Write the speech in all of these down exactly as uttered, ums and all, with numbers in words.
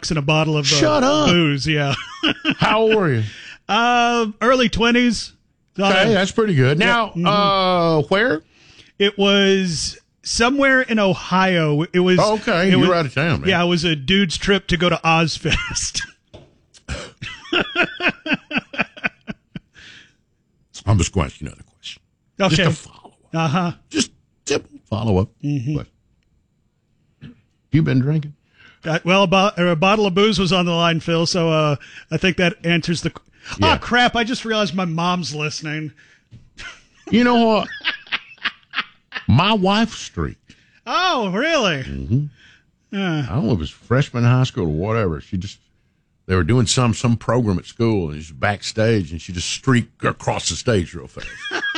bucks and a bottle of uh, Shut up. booze. Yeah. How old were you? Uh, early twenties. Okay, that's pretty good. Now, yeah. mm-hmm. uh, where? It was somewhere in Ohio. It was oh, okay. It you was, were out of town, man. Yeah, it was a dude's trip to go to Ozfest. I'm just going to ask you another question. Okay. Just a follow-up. Uh-huh. Just simple follow-up. Mm-hmm. You been drinking? Uh, well, a, bo- a bottle of booze was on the line, Phil, so uh, I think that answers the... Yeah. Oh, crap, I just realized my mom's listening. You know what? My wife streaked. Oh, really? Mm-hmm. Uh, I don't know if it was freshman in high school or whatever. She just... They were doing some some program at school, and she's backstage, and she just streaked across the stage real fast.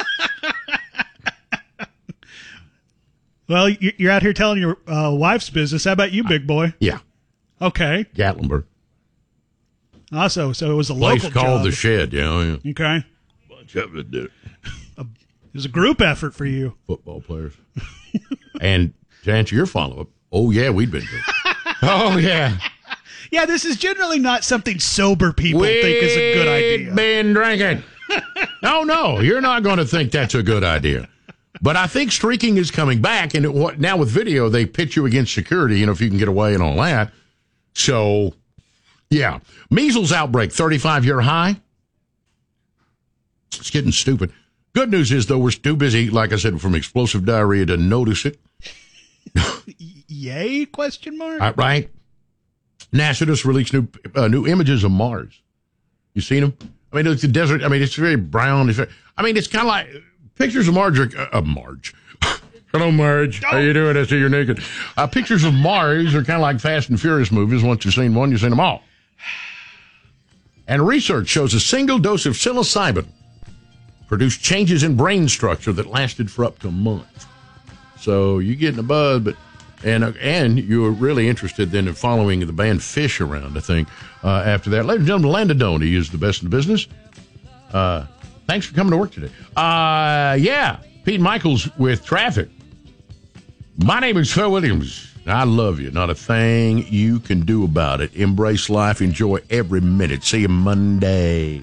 Well, you're out here telling your uh, wife's business. How about you, big boy? Yeah. Okay. Gatlinburg. Also, so it was a Place local called job. The Shed, yeah. yeah. Okay. Bunch of it did it. It was a group effort for you. Football players. And to answer your follow-up, oh, yeah, we'd been good. Oh, yeah. Yeah, this is generally not something sober people We'd think is a good idea. been drinking. No, no, you're not going to think that's a good idea. But I think streaking is coming back, and it, now with video, they pit you against security, you know, if you can get away and all that. So, yeah. Measles outbreak, thirty-five-year high. It's getting stupid. Good news is, though, we're too busy, like I said, from explosive diarrhea to notice it. Yay, question mark? Uh, right? NASA just released new uh, new images of Mars. You seen them? I mean, it's a desert. I mean, it's very brown. It's very, I mean, it's kind of like pictures of Marge. Are, uh, Marge. Hello, Marge. How you doing? I see you're naked. Uh, pictures of Mars are kind of like Fast and Furious movies. Once you've seen one, you've seen them all. And research shows a single dose of psilocybin produced changes in brain structure that lasted for up to a month. So you get in a buzz, but and uh, and you were really interested then in following the band Fish around, I think, uh, after that. Ladies and gentlemen, Landadoni is the best in the business. Uh, thanks for coming to work today. Uh, yeah, Pete Michaels with traffic. My name is Phil Williams. I love you. Not a thing you can do about it. Embrace life. Enjoy every minute. See you Monday.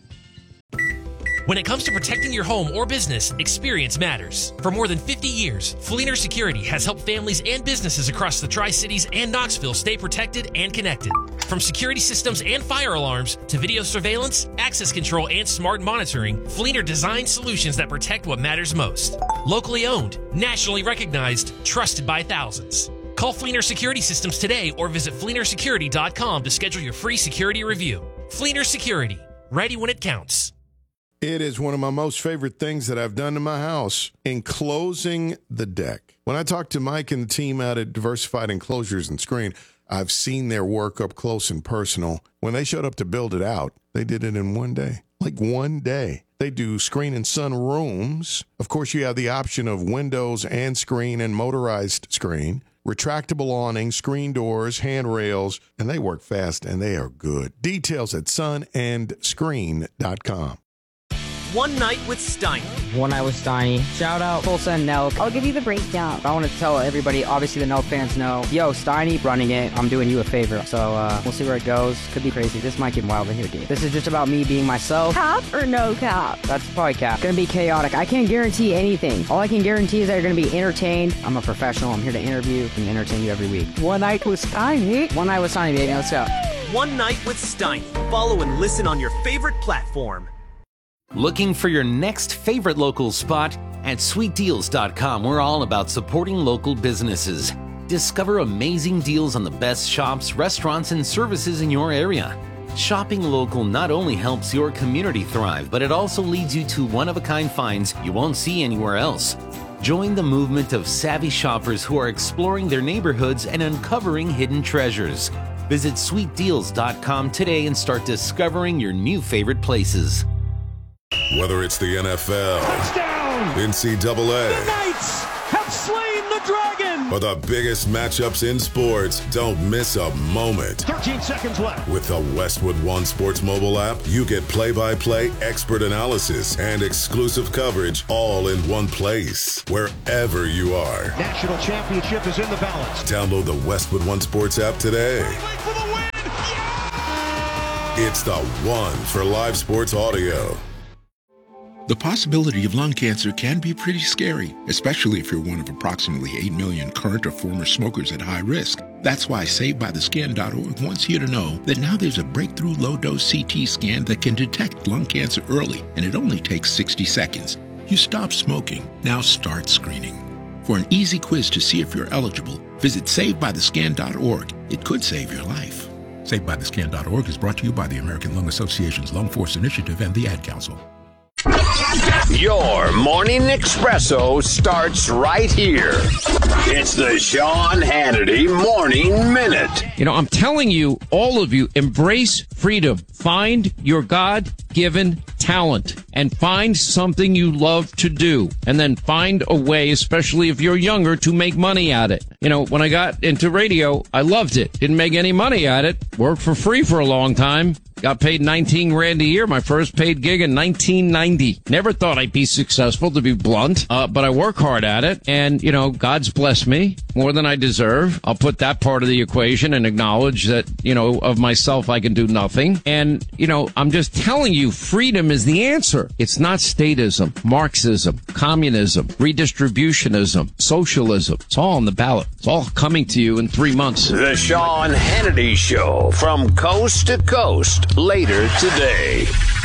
When it comes to protecting your home or business, experience matters. For more than fifty years, Fleener Security has helped families and businesses across the Tri-Cities and Knoxville stay protected and connected. From security systems and fire alarms to video surveillance, access control, and smart monitoring, Fleener designs solutions that protect what matters most. Locally owned, nationally recognized, trusted by thousands. Call Fleener Security Systems today or visit fleener security dot com to schedule your free security review. Fleener Security, ready when it counts. It is one of my most favorite things that I've done to my house, enclosing the deck. When I talk to Mike and the team out at Diversified Enclosures and Screen, I've seen their work up close and personal. When they showed up to build it out, they did it in one day. Like one day. They do screen and sun rooms. Of course, you have the option of windows and screen and motorized screen. Retractable awning, screen doors, handrails, and they work fast and they are good. Details at sun and screen dot com. One Night with Steiny. One Night with Steiny. Shout out Tulsa and Nelk. I'll give you the breakdown. I want to tell everybody, obviously the Nelk fans know, yo, Steiny running it, I'm doing you a favor. So uh, we'll see where it goes. Could be crazy. This might get wild in here, dude. This is just about me being myself. Cap or no cap? That's probably cap. It's going to be chaotic. I can't guarantee anything. All I can guarantee is that you're going to be entertained. I'm a professional. I'm here to interview and entertain you every week. One Night with Steiny. One Night with Steiny, baby. Let's go. One Night with Steiny. Follow and listen on your favorite platform. Looking for your next favorite local spot? At sweet deals dot com, we're all about supporting local businesses. Discover amazing deals on the best shops, restaurants, and services in your area. Shopping local not only helps your community thrive, but it also leads you to one-of-a-kind finds you won't see anywhere else. Join the movement of savvy shoppers who are exploring their neighborhoods and uncovering hidden treasures. Visit sweet deals dot com today and start discovering your new favorite places. Whether it's the N F L, touchdown, N C double A, the Knights have slain the dragon, or the biggest matchups in sports, don't miss a moment. thirteen seconds left. With the Westwood One Sports mobile app, you get play-by-play, expert analysis, and exclusive coverage all in one place, wherever you are. National championship is in the balance. Download the Westwood One Sports app today. For the win! It's the one for live sports audio. The possibility of lung cancer can be pretty scary, especially if you're one of approximately eight million current or former smokers at high risk. That's why Saved By The Scan dot org wants you to know that now there's a breakthrough low-dose C T scan that can detect lung cancer early, and it only takes sixty seconds. You stop smoking, now start screening. For an easy quiz to see if you're eligible, visit Saved By The Scan dot org. It could save your life. Saved By The Scan dot org is brought to you by the American Lung Association's Lung Force Initiative and the Ad Council. Your morning espresso starts right here. It's the Sean Hannity Morning Minute. You know, I'm telling you, all of you, embrace freedom. Find your God-given talent and find something you love to do. And then find a way, especially if you're younger, to make money at it. You know, when I got into radio, I loved it. Didn't make any money at it. Worked for free for a long time. Got paid nineteen grand a year, my first paid gig in nineteen ninety. Never thought I'd be successful, to be blunt, uh, but I work hard at it. And, you know, God's blessed me more than I deserve. I'll put that part of the equation and acknowledge that, you know, of myself, I can do nothing. And, you know, I'm just telling you, freedom is the answer. It's not statism, Marxism, communism, redistributionism, socialism. It's all on the ballot. It's all coming to you in three months. The Sean Hannity Show from coast to coast. Later today.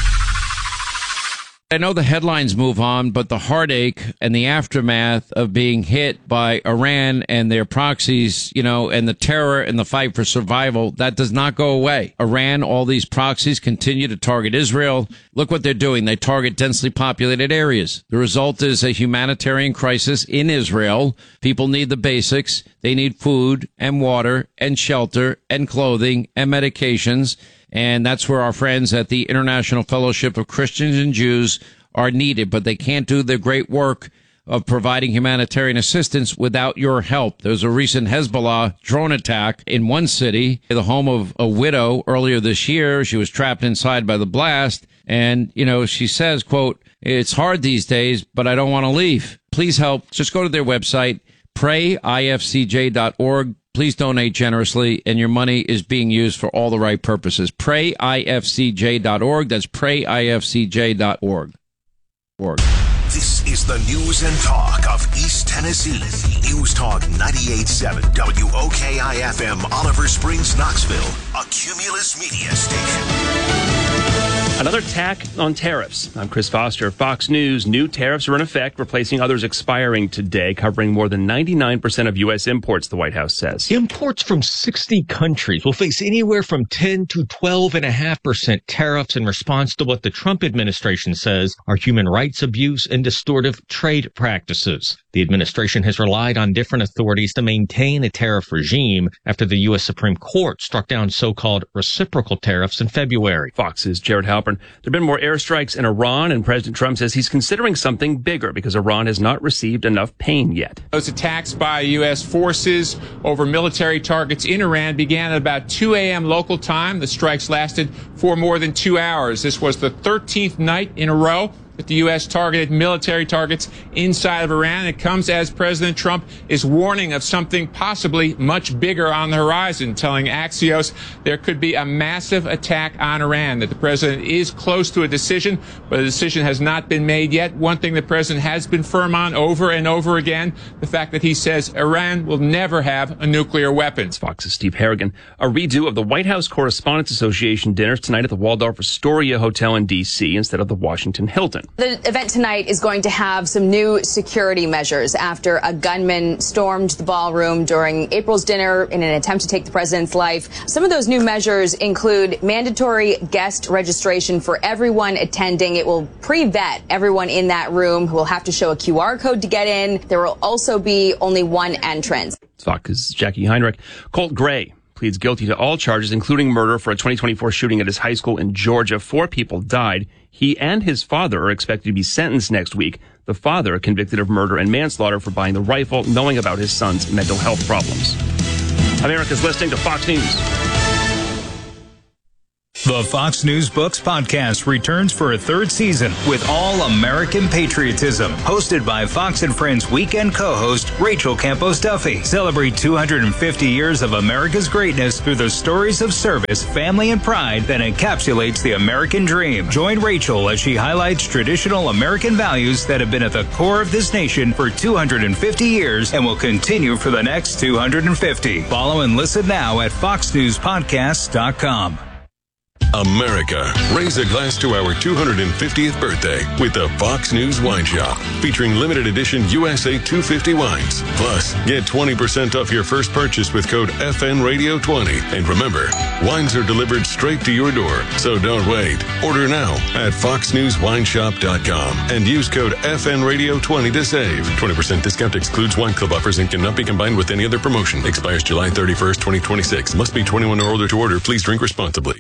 I know the headlines move on, but the heartache and the aftermath of being hit by Iran and their proxies, you know, and the terror and the fight for survival, that does not go away. Iran, all these proxies continue to target Israel. Look what they're doing. They target densely populated areas. The result is a humanitarian crisis in Israel. People need the basics. They need food and water and shelter and clothing and medications. And that's where our friends at the International Fellowship of Christians and Jews are needed. But they can't do the great work of providing humanitarian assistance without your help. There was a recent Hezbollah drone attack in one city, the home of a widow earlier this year. She was trapped inside by the blast. And, you know, she says, quote, "It's hard these days, but I don't want to leave. Please help." Just go to their website, pray I F C J dot org. Please donate generously, and your money is being used for all the right purposes. pray I F C J dot org. That's pray I F C J dot org. Org. This is the news and talk of East Tennessee. News Talk ninety-eight point seven W O K I F M, Oliver Springs, Knoxville, a Cumulus Media station. Another tack on tariffs. I'm Chris Foster. Fox News. New tariffs are in effect, replacing others expiring today, covering more than ninety-nine percent of U S imports, the White House says. Imports from sixty countries will face anywhere from ten to twelve point five percent tariffs in response to what the Trump administration says are human rights abuse and distortive trade practices. The administration has relied on different authorities to maintain a tariff regime after the U S Supreme Court struck down so-called reciprocal tariffs in February. Fox's Jared Halpern. There have been more airstrikes in Iran, and President Trump says he's considering something bigger because Iran has not received enough pain yet. Those attacks by U S forces over military targets in Iran began at about two a.m. local time. The strikes lasted for more than two hours. This was the thirteenth night in a row that the U S targeted military targets inside of Iran. It comes as President Trump is warning of something possibly much bigger on the horizon, telling Axios there could be a massive attack on Iran, that the president is close to a decision, but a decision has not been made yet. One thing the president has been firm on over and over again, the fact that he says Iran will never have a nuclear weapons. Fox's Steve Harrigan. A redo of the White House Correspondents Association dinners tonight at the Waldorf Astoria Hotel in D C instead of the Washington Hilton. The event tonight is going to have some new security measures after a gunman stormed the ballroom during April's dinner in an attempt to take the president's life. Some of those new measures include mandatory guest registration for everyone attending. It will pre-vet everyone in that room who will have to show a Q R code to get in. There will also be only one entrance. Fox's Jackie Heinrich. Colt Gray pleads guilty to all charges, including murder, for a twenty twenty-four shooting at his high school in Georgia. Four people died. He and his father are expected to be sentenced next week. The father convicted of murder and manslaughter for buying the rifle, knowing about his son's mental health problems. America's listening to Fox News. The Fox News Books podcast returns for a third season with All American Patriotism, hosted by Fox and Friends weekend co-host Rachel Campos Duffy. Celebrate two hundred fifty years of America's greatness through the stories of service, family, and pride that encapsulates the American dream. Join Rachel as she highlights traditional American values that have been at the core of this nation for two hundred fifty years and will continue for the next two hundred fifty. Follow and listen now at fox news podcast dot com. America, raise a glass to our two hundred fiftieth birthday with the Fox News Wine Shop, featuring limited edition U S A two fifty wines. Plus, get twenty percent off your first purchase with code F N Radio twenty. And remember, wines are delivered straight to your door, so don't wait. Order now at fox news wine shop dot com and use code F N Radio twenty to save. twenty percent discount excludes wine club offers and cannot be combined with any other promotion. Expires July thirty-first, twenty twenty-six. Must be twenty-one or older to order. Please drink responsibly.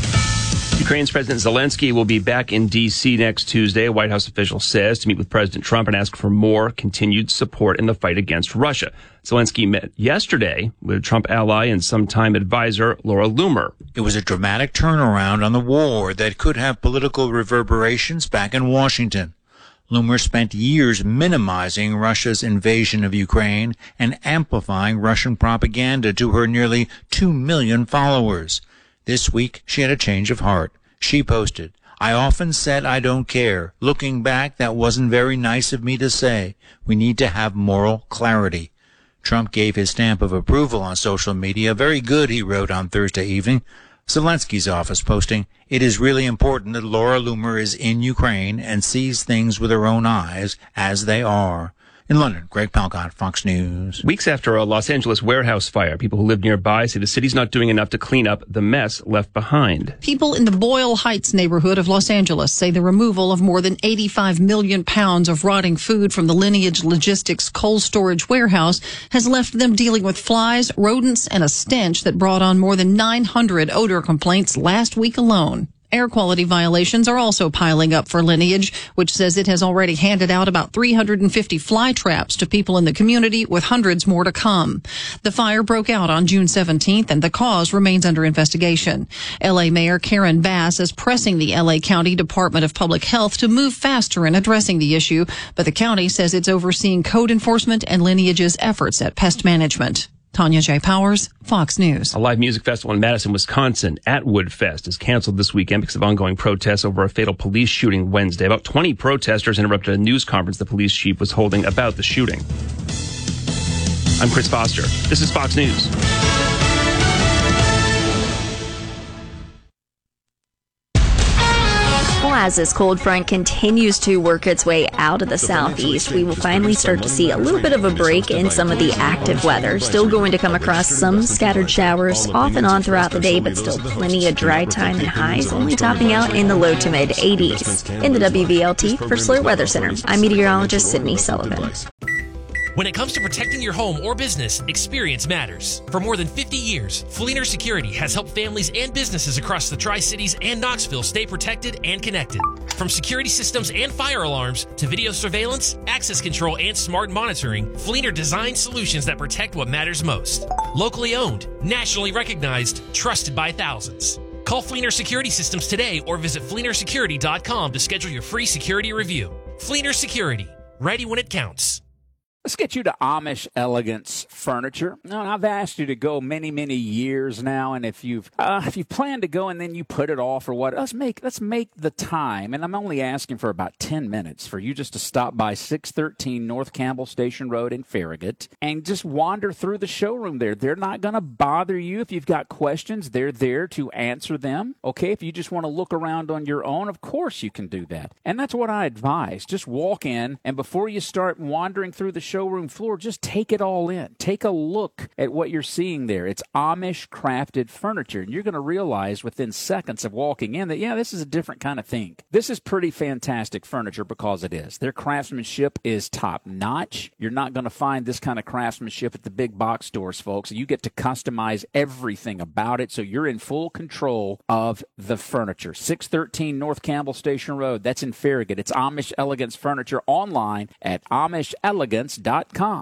Ukraine's President Zelensky will be back in D C next Tuesday, a White House official says, to meet with President Trump and ask for more continued support in the fight against Russia. Zelensky met yesterday with Trump ally and sometime advisor Laura Loomer. It was a dramatic turnaround on the war that could have political reverberations back in Washington. Loomer spent years minimizing Russia's invasion of Ukraine and amplifying Russian propaganda to her nearly two million followers. This week, she had a change of heart. She posted, "I often said I don't care. Looking back, that wasn't very nice of me to say. We need to have moral clarity." Trump gave his stamp of approval on social media. "Very good," he wrote on Thursday evening. Zelensky's office posting, "It is really important that Laura Loomer is in Ukraine and sees things with her own eyes as they are." In London, Greg Palcott, Fox News. Weeks after a Los Angeles warehouse fire, people who live nearby say the city's not doing enough to clean up the mess left behind. People in the Boyle Heights neighborhood of Los Angeles say the removal of more than eighty-five million pounds of rotting food from the Lineage Logistics cold storage warehouse has left them dealing with flies, rodents, and a stench that brought on more than nine hundred odor complaints last week alone. Air quality violations are also piling up for Lineage, which says it has already handed out about three hundred fifty fly traps to people in the community, with hundreds more to come. The fire broke out on June seventeenth, and the cause remains under investigation. L A Mayor Karen Bass is pressing the L A County Department of Public Health to move faster in addressing the issue, but the county says it's overseeing code enforcement and Lineage's efforts at pest management. Tanya J. Powers, Fox News. A live music festival in Madison, Wisconsin at Woodfest is canceled this weekend because of ongoing protests over a fatal police shooting Wednesday. About twenty protesters interrupted a news conference the police chief was holding about the shooting. I'm Chris Foster. This is Fox News. As this cold front continues to work its way out of the southeast, we will finally start to see a little bit of a break in some of the active weather. Still going to come across some scattered showers off and on throughout the day, but still plenty of dry time and highs, only topping out in the low to mid eighties. In the W V L T for Slur Weather Center, I'm meteorologist Sydney Sullivan. When it comes to protecting your home or business, experience matters. For more than fifty years, Fleener Security has helped families and businesses across the Tri-Cities and Knoxville stay protected and connected. From security systems and fire alarms to video surveillance, access control, and smart monitoring, Fleener designs solutions that protect what matters most. Locally owned, nationally recognized, trusted by thousands. Call Fleener Security Systems today or visit fleener security dot com to schedule your free security review. Fleener Security, ready when it counts. Let's get you to Amish Elegance Furniture. Now, I've asked you to go many, many years now, and if you've uh, if you plan to go and then you put it off or what, let's make let's make the time. And I'm only asking for about ten minutes for you just to stop by six thirteen North Campbell Station Road in Farragut and just wander through the showroom there. They're not going to bother you if you've got questions. They're there to answer them. Okay, if you just want to look around on your own, of course you can do that. And that's what I advise. Just walk in, and before you start wandering through the showroom floor, just take it all in. Take a look at what you're seeing there. It's Amish crafted furniture, and you're going to realize within seconds of walking in that, yeah, this is a different kind of thing. This is pretty fantastic furniture because it is. Their craftsmanship is top notch. You're not going to find this kind of craftsmanship at the big box stores, folks. You get to customize everything about it, so you're in full control of the furniture. six thirteen North Campbell Station Road. That's in Farragut. It's Amish Elegance Furniture, online at amish elegance dot com.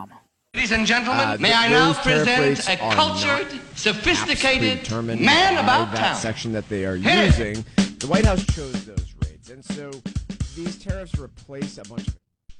Ladies and gentlemen, Uh, may th- I now those tariff present rates a are cultured, not sophisticated predetermined man by about that town. section that they are Hit it. using. The White House chose those rates, and so these tariffs replace a bunch of.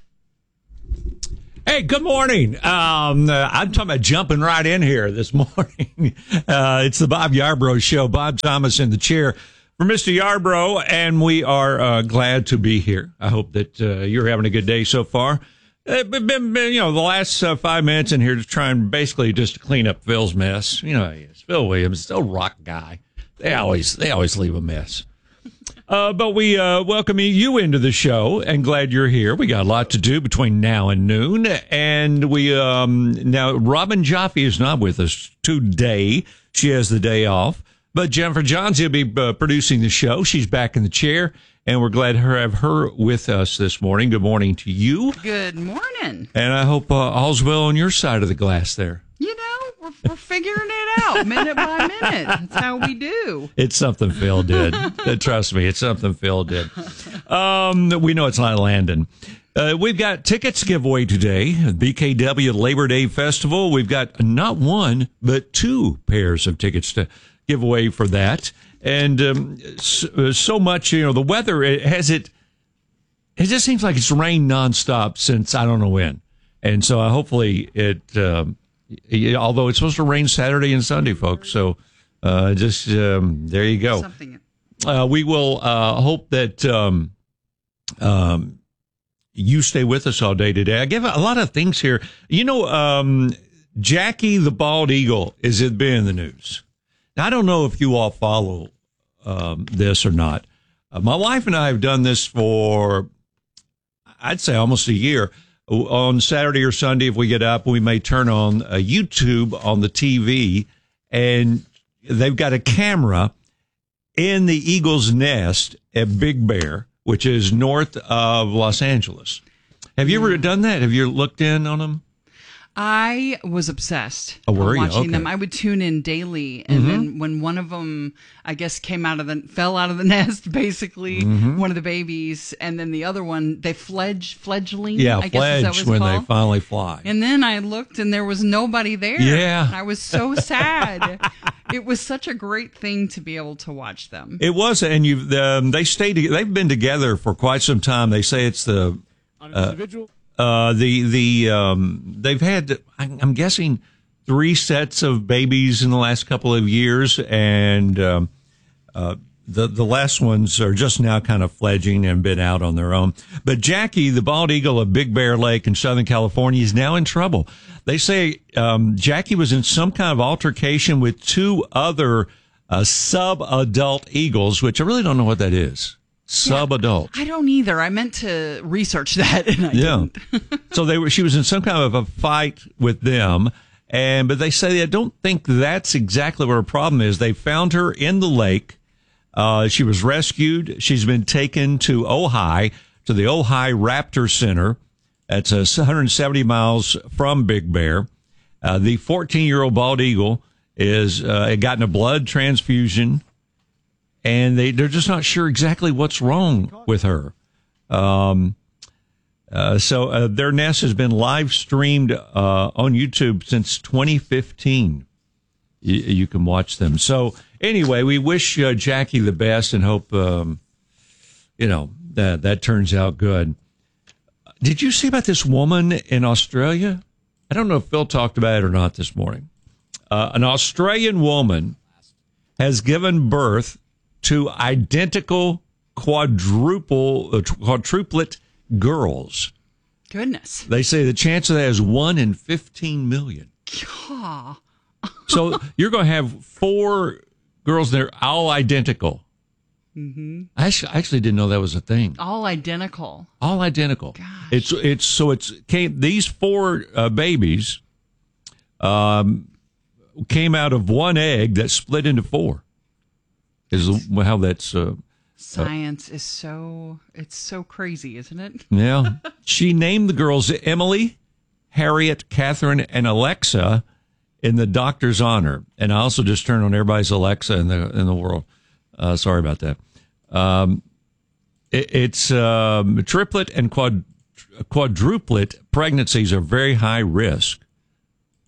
Hey, good morning. Um, uh, I'm talking about jumping right in here this morning. Uh, it's the Bob Yarbrough Show. Bob Thomas in the chair for Mister Yarbrough, and we are uh, glad to be here. I hope that uh, you're having a good day so far. Uh, been, been, been, you know, the last uh, five minutes in here to try and basically just clean up Phil's mess. You know, it's Phil Williams, still rock guy. They always they always leave a mess. Uh, but we uh, welcome you into the show and glad you're here. We got a lot to do between now and noon. And we um, now Robin Jaffe is not with us today. She has the day off. But Jennifer Johns will be uh, producing the show. She's back in the chair. And we're glad to have her with us this morning. Good morning to you. Good morning. And I hope uh, all's well on your side of the glass there. You know, we're, we're figuring it out minute by minute. That's how we do. It's something Phil did. Uh, Trust me, it's something Phil did. Um, we know it's not Landon. Uh, we've got tickets to give away today. B K W Labor Day Festival. We've got not one, but two pairs of tickets to give away for that. And um, so, so much, you know, the weather, it has it, it just seems like it's rained nonstop since I don't know when. And so uh, hopefully it, um, it, although it's supposed to rain Saturday and Sunday, folks. So uh, just um, there you go. Uh, we will uh, hope that um, um, you stay with us all day today. I give a lot of things here. You know, um, Jackie the Bald Eagle is it been in the news? Now, I don't know if you all follow um, this or not. Uh, my wife and I have done this for, I'd say, almost a year. On Saturday or Sunday, if we get up, we may turn on a YouTube on the T V, and they've got a camera in the eagle's nest at Big Bear, which is north of Los Angeles. Have you ever done that? Have you looked in on them? I was obsessed Oh, were with you? watching Okay. them. I would tune in daily, and Mhm. then when one of them, I guess, came out of the fell out of the nest, basically Mhm. one of the babies, and then the other one, they fledge fledgling. Yeah, I guess is that what fledge it's when called? they finally fly. And then I looked, and there was nobody there. Yeah. I was so sad. It was such a great thing to be able to watch them. It was, and you um, they stayed. They've been together for quite some time. They say it's the uh, uh, the the um, they've had. I'm guessing three sets of babies in the last couple of years, and um, uh, the the last ones are just now kind of fledging and been out on their own. But Jackie, the bald eagle of Big Bear Lake in Southern California, is now in trouble. They say um, Jackie was in some kind of altercation with two other uh, sub-adult eagles, which I really don't know what that is. Sub-adult. I don't either. I meant to research that, and I Yeah. didn't. So they were. She was in some kind of a fight with them, and but they say they don't think that's exactly what her problem is. They found her in the lake. Uh, she was rescued. She's been taken to Ojai, to the Ojai Raptor Center. That's uh, one hundred seventy miles from Big Bear. Uh, the fourteen-year-old bald eagle is uh, had gotten a blood transfusion, and they they're just not sure exactly what's wrong with her. Um, uh, so uh, their nest has been live streamed uh, on YouTube since twenty fifteen. You, you can watch them. So anyway, we wish uh, Jackie the best and hope um, you know that that turns out good. Did you see about this woman in Australia? I don't know if Phil talked about it or not this morning. Uh, an Australian woman has given birth to identical quadruple, uh, quadruplet girls. Goodness. They say the chance of that is one in fifteen million. Aw. So you're going to have four girls that are all identical. Mm-hmm. I actually, I actually didn't know that was a thing. All identical. All identical. It's it's so it's came these four uh, babies um came out of one egg that split into four. Is how that's uh, Science is so, it's so crazy, isn't it? yeah. She named the girls Emily, Harriet, Catherine, and Alexa in the doctor's honor. And I also just turned on everybody's Alexa in the in the world. Uh, sorry about that. Um, it, it's um, triplet and quad, quadruplet pregnancies are very high risk.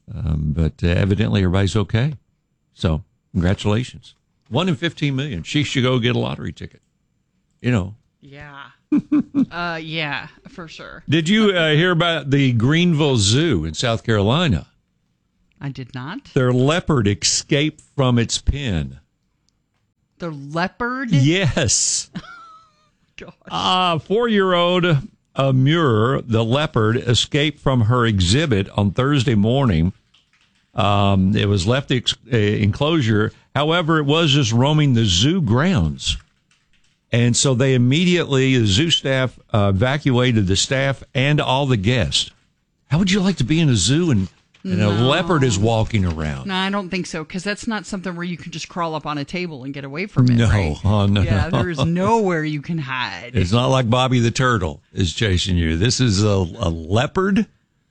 Um, but uh, evidently everybody's okay. So congratulations. One in fifteen million. She should go get a lottery ticket. You know. Yeah. uh, yeah, for sure. Did you uh, hear about the Greenville Zoo in South Carolina? I did not. Their leopard escaped from its pen. The leopard? Yes. Gosh. Uh, four-year-old Amur, the leopard, escaped from her exhibit on Thursday morning. Um, it was left the ex- uh, enclosure. However, it was just roaming the zoo grounds. And so they immediately, the zoo staff, uh, evacuated the staff and all the guests. How would you like to be in a zoo and, and No. a leopard is walking around? No, I don't think so, because that's not something where you can just crawl up on a table and get away from it. No, right? oh, no. Yeah, there's nowhere you can hide. It's not like Bobby the Turtle is chasing you. This is a, a leopard.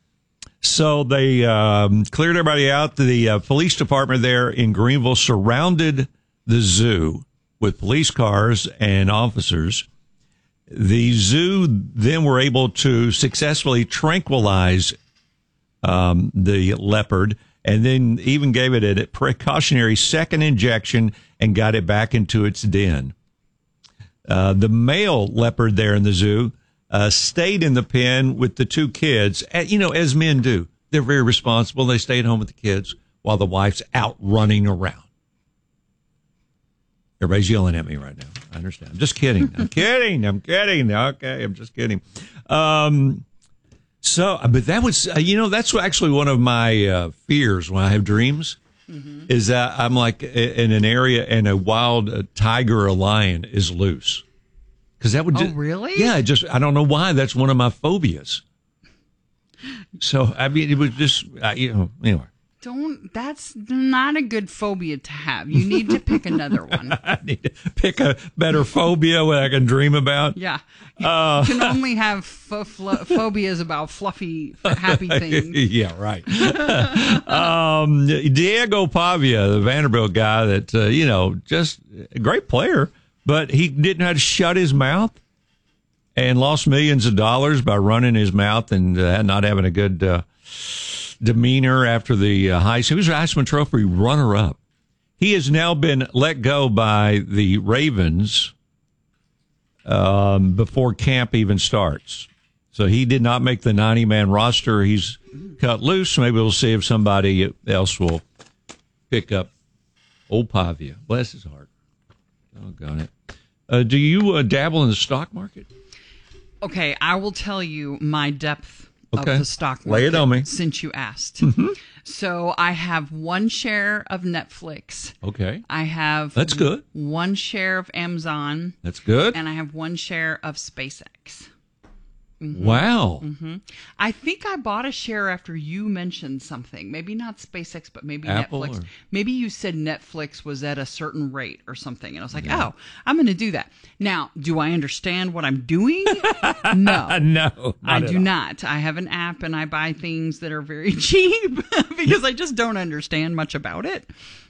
So they um, cleared everybody out. The uh, police department there in Greenville surrounded the zoo with police cars and officers. The zoo then were able to successfully tranquilize um, the leopard and then even gave it a precautionary second injection and got it back into its den. Uh, the male leopard there in the zoo uh, stayed in the pen with the two kids. Uh, you know, as men do. They're very responsible. They stayed home with the kids while the wife's out running around. Everybody's yelling at me right now. I understand. I'm just kidding. I'm kidding. I'm kidding. Okay, I'm just kidding. Um, so, but that was, uh, you know, that's actually one of my uh, fears when I have dreams. Mm-hmm. Is that I'm like in an area and a wild uh, tiger or a lion is loose. Because that would. Oh, Just, really? Yeah. Just I don't know why. That's one of my phobias. So I mean, it was just uh, you know. Anyway. Don't. That's not a good phobia to have. You need to pick another one. I need to pick a better phobia that I can dream about. Yeah. Uh, you can only have ph- ph- phobias about fluffy, happy things. Yeah, right. um, Diego Pavia, the Vanderbilt guy that, uh, you know, just a great player, but he didn't know how to shut his mouth and lost millions of dollars by running his mouth and uh, not having a good uh, demeanor after the uh, Heisman. He was an Heisman Trophy runner-up. He has now been let go by the Ravens um, before camp even starts. So he did not make the ninety-man roster. He's cut loose. Maybe we'll see if somebody else will pick up old Pavia. Bless his heart. Doggone it. Uh, do you uh, dabble in the stock market? Okay, I will tell you my depth Okay. of the stock market. Lay it on me. Since you asked. Mm-hmm. So I have one share of Netflix. Okay. I have That's good. one share of Amazon. That's good. And I have one share of SpaceX. Mm-hmm. Wow. Mm-hmm. I think I bought a share after you mentioned something. Maybe not SpaceX, but maybe Apple Netflix. or- Maybe you said Netflix was at a certain rate or something. And I was like, oh, I'm going to do that. Now, do I understand what I'm doing? No. no. I not do at all. not. I have an app and I buy things that are very cheap because I just don't understand much about it.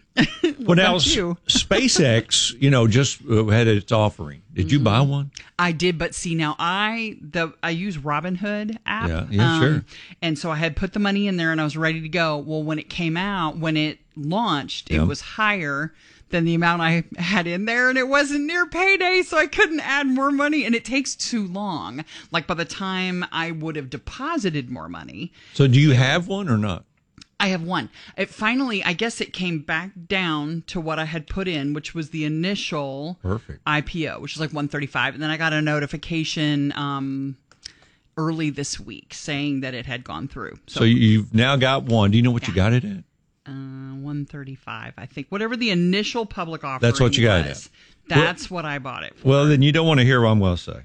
Well, now, about you? SpaceX, you know, just uh, had its offering. Did you buy one? I did, but see now I the I use Robinhood app. Yeah, yeah, sure. And so I had put the money in there and I was ready to go. Well, when it came out, when it launched, Yeah. it was higher than the amount I had in there, and it wasn't near payday, so I couldn't add more money, and it takes too long. Like by the time I would have deposited more money. So do you have one or not? I have one. It finally, I guess it came back down to what I had put in, which was the initial Perfect. I P O, which is like one thirty-five. And then I got a notification um, early this week saying that it had gone through. So, you've now got one. Do you know what you got it at? Uh, one thirty-five, I think. Whatever the initial public offering That's what you got it was, at. that's what I bought it for. Well, then you don't want to hear what I'm going to say.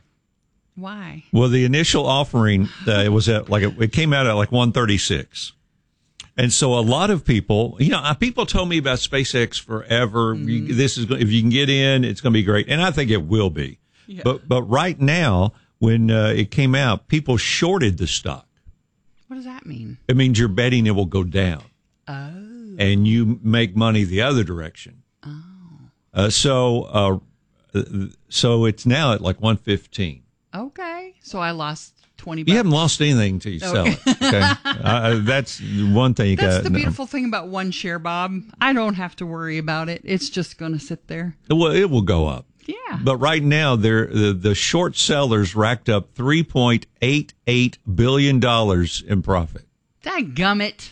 Why? Well, the initial offering, uh, it was at like, it came out at like one thirty-six. And so a lot of people, you know, uh, people told me about SpaceX forever. Mm-hmm. You, this is, go- if you can get in, it's going to be great. And I think it will be. Yeah. But, but right now, when uh, it came out, people shorted the stock. What does that mean? It means you're betting it will go down. Oh. And you make money the other direction. Oh. Uh, so, uh, so it's now at like one fifteen. Okay. So I lost twenty bucks. You haven't lost anything until you sell Okay. it. Okay, uh, that's one thing you got. That's the beautiful thing about one share, Bob. I don't have to worry about it. It's just going to sit there. Well, it will go up. Yeah. But right now, they're, the the short sellers racked up three point eight eight billion dollars in profit. Dadgummit.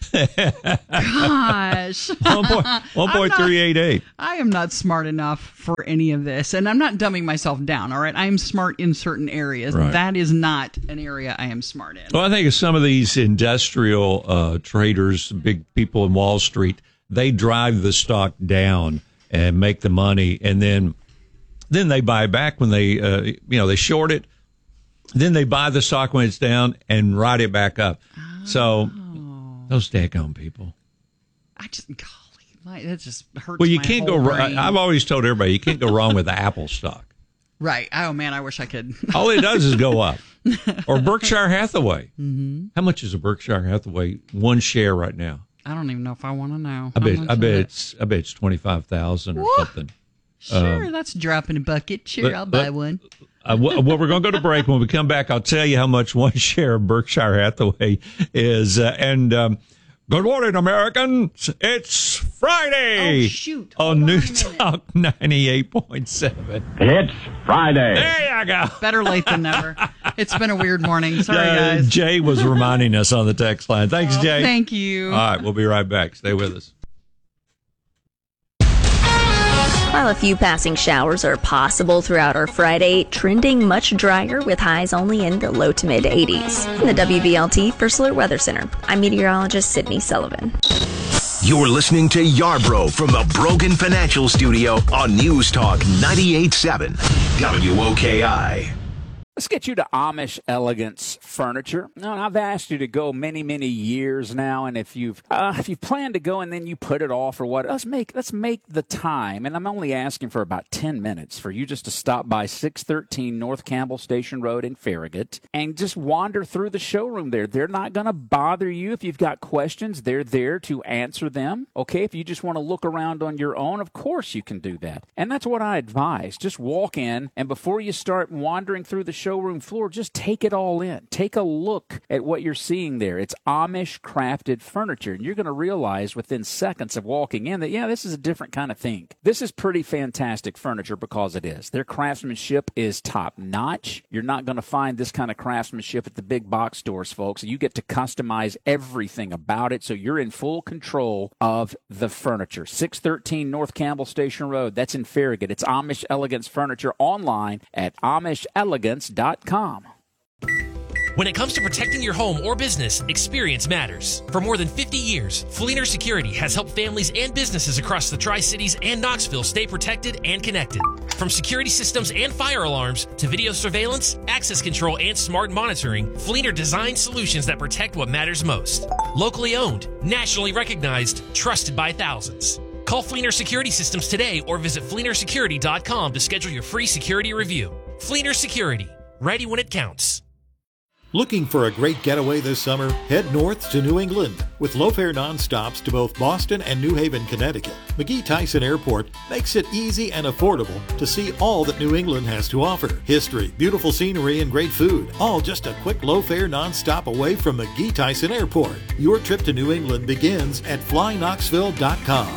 Gosh. one point three eight eight. I am not smart enough for any of this, and I'm not dumbing myself down, all right? I am smart in certain areas. Right. That is not an area I am smart in. Well, I think some of these industrial uh, traders, big people in Wall Street, they drive the stock down and make the money, and then then they buy back when they, uh, you know, they short it. Then they buy the stock when it's down and ride it back up. Oh. So those daggone people. I just, golly, my, that just hurts. Well, you my can't whole go wrong. brain. I've always told everybody you can't go wrong with the Apple stock. Right. Oh, man, I wish I could. All it does is go up. Or Berkshire Hathaway. Mm-hmm. How much is a Berkshire Hathaway one share right now? I don't even know if I want to know. I How bet. much I is bet it? it's. I bet it's twenty five thousand or Whoa. something. Sure, Um, that's a drop in a bucket. Sure, but- I'll buy but- one. Uh, well, well, we're going to go to break. When we come back, I'll tell you how much one share of Berkshire Hathaway is. Uh, and um, good morning, Americans. It's Friday. Oh, shoot. On News Talk ninety-eight point seven. It's Friday. There you go. Better late than never. It's been a weird morning. Sorry, Uh, guys. Jay was reminding us on the text line. Thanks, Oh, Jay. thank you. All right, we'll be right back. Stay with us. While a few passing showers are possible throughout our Friday, trending much drier with highs only in the low to mid eighties. From the W B L T First Alert Weather Center, I'm meteorologist Sydney Sullivan. You're listening to Yarbrough from the Brogan Financial Studio on News Talk ninety-eight point seven W O K I. Let's get you to Amish Elegance Furniture. Now, I've asked you to go many, many years now, and if you've uh, if you plan to go and then you put it off or what, let's make let's make the time. And I'm only asking for about ten minutes for you just to stop by six thirteen North Campbell Station Road in Farragut and just wander through the showroom there. They're not going to bother you if you've got questions. They're there to answer them. Okay, if you just want to look around on your own, of course you can do that. And that's what I advise. Just walk in, and before you start wandering through the showroom floor, just take it all in. Take a look at what you're seeing there. It's Amish crafted furniture, and you're going to realize within seconds of walking in that, yeah, this is a different kind of thing. This is pretty fantastic furniture because it is. Their craftsmanship is top notch. You're not going to find this kind of craftsmanship at the big box stores, folks. You get to customize everything about it, so you're in full control of the furniture. six thirteen North Campbell Station Road. That's in Farragut. It's Amish Elegance Furniture online at amish elegance dot com. When it comes to protecting your home or business, experience matters. For more than fifty years, Fleener Security has helped families and businesses across the Tri-Cities and Knoxville stay protected and connected. From security systems and fire alarms to video surveillance, access control, and smart monitoring, Fleener designs solutions that protect what matters most. Locally owned, nationally recognized, trusted by thousands. Call Fleener Security Systems today or visit fleener security dot com to schedule your free security review. Fleener Security, ready when it counts. Looking for a great getaway this summer? Head north to New England. With low-fare nonstops to both Boston and New Haven, Connecticut, McGee Tyson Airport makes it easy and affordable to see all that New England has to offer. History, beautiful scenery, and great food, all just a quick low-fare nonstop away from McGee Tyson Airport. Your trip to New England begins at fly knoxville dot com.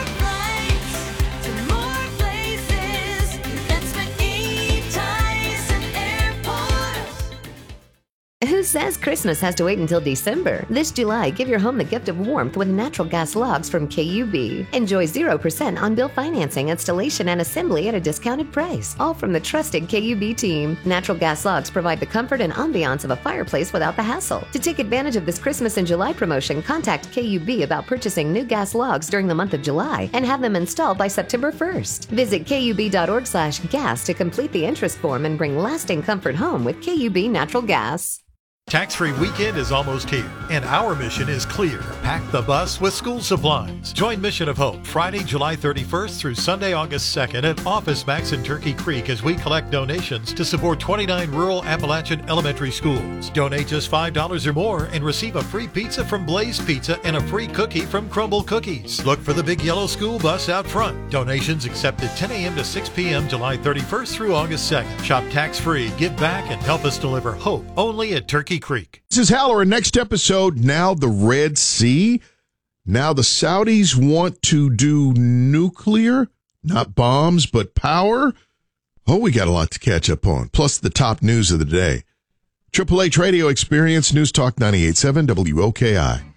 Who says Christmas has to wait until December? This July, give your home the gift of warmth with natural gas logs from K U B. Enjoy zero percent on-bill financing, installation, and assembly at a discounted price. All from the trusted K U B team. Natural gas logs provide the comfort and ambiance of a fireplace without the hassle. To take advantage of this Christmas and July promotion, contact K U B about purchasing new gas logs during the month of July and have them installed by September first. Visit K U B dot org slash gas to complete the interest form and bring lasting comfort home with K U B Natural Gas. Tax-free weekend is almost here, and our mission is clear. Pack the bus with school supplies. Join Mission of Hope Friday, July thirty-first through Sunday, August second at Office Max in Turkey Creek as we collect donations to support twenty-nine rural Appalachian elementary schools. Donate just five dollars or more and receive a free pizza from Blaze Pizza and a free cookie from Crumble Cookies. Look for the big yellow school bus out front. Donations accepted ten a.m. to six p.m. July thirty-first through August second. Shop tax-free, give back, and help us deliver hope only at Turkey Turkey Creek. This is Halloran. Next episode, now the Red Sea. Now the Saudis want to do nuclear, not bombs, but power. Oh, we got a lot to catch up on, plus the top news of the day. Triple H Radio Experience, News Talk ninety-eight point seven W O K I.